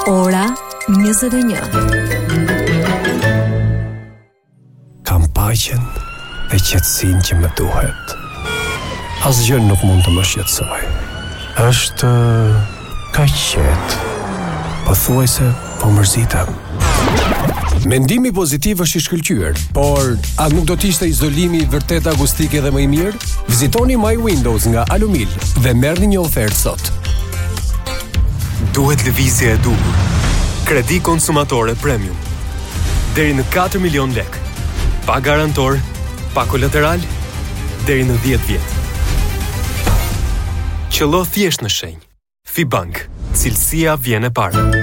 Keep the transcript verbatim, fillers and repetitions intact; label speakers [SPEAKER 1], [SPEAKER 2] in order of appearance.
[SPEAKER 1] Ora njëzet e një.
[SPEAKER 2] Kam paqen dhe qetësinë që më duhet. Asgjë nuk mund të më shqetësoj. Është kaq qetë. Pothuajse po mërzitem. Mendimi pozitiv është i shkëlqyer, por a nuk do të ishte izolimi vërtet akustik edhe më i mirë? Vizitoni My Windows nga Alumil dhe merrni një ofertë sot.
[SPEAKER 3] Duhet lëvizje e duhur. Kredi konsumatore premium. Deri në katër milion lek. Pa garantor, pa kolateral, deri në dhjetë vjet. Qëllo thjesht në shenjë. Fibank, cilësia vjen e parë.